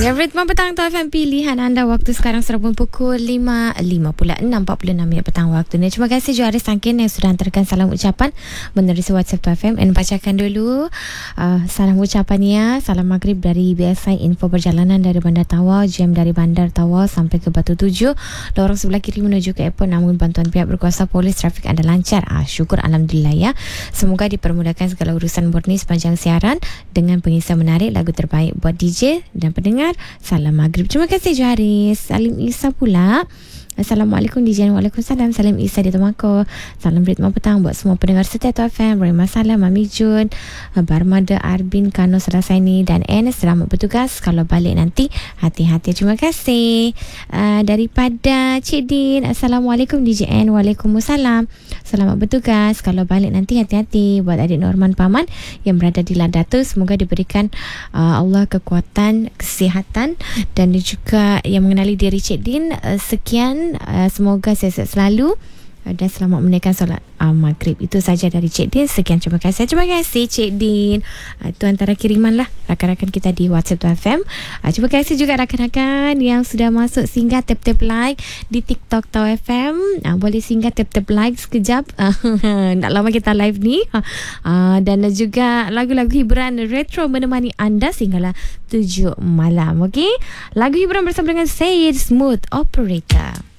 Ya, Ritma Petang Tau FM, pilihan anda. Waktu sekarang sudah pukul 6:46 petang waktu ni. Terima kasih Juaris Sangkin yang sudah hantarkan salam ucapan menerusi WhatsApp Tau FM. Dan bacakan dulu salam ucapannya. Salam maghrib dari BSI Info Perjalanan dari Bandar Tawau, jam dari Bandar Tawau sampai ke Batu Tujuh, lorong sebelah kiri menuju ke airport. Namun bantuan pihak berkuasa polis trafik anda lancar. Syukur Alhamdulillah ya. Semoga dipermudahkan segala urusan murni sepanjang siaran dengan pengisian menarik, lagu terbaik buat DJ dan pendengar. Salam maghrib. Terima kasih Juharis. Salim Isa pula. Assalamualaikum DJ. Waalaikumsalam. Salim Isa di Temako. Salam Ritma Petang buat semua pendengar setia Tau FM. Rahimah Salam, Mami Jun, Barmada, Arbin, Kano, Serasaini dan Enes. Selamat bertugas. Kalau balik nanti hati-hati. Terima kasih. Daripada Cik Din. Assalamualaikum DJ N. Waalaikumsalam. Selamat bertugas. Kalau balik nanti hati-hati. Buat adik Norman Paman yang berada di Ladatu, semoga diberikan Allah kekuatan, kesihatan dan juga yang mengenali diri Cik Din. Sekian, semoga sihat selalu dan selamat menunaikan solat maghrib. Itu saja dari Cik Din. Sekian, terima kasih. Terima kasih Cik Din. Itu antara kiriman lah rakan-rakan kita di WhatsApp Tau FM. Terima kasih juga rakan-rakan yang sudah masuk singgah tap-tap like di TikTok Tau FM. Boleh singgah tap-tap like sekejap. Nak lama kita live ni. Dan juga lagu-lagu hiburan retro menemani anda sehinggalah 7 malam. Okey? Lagu hiburan bersama dengan Said Smooth Operator.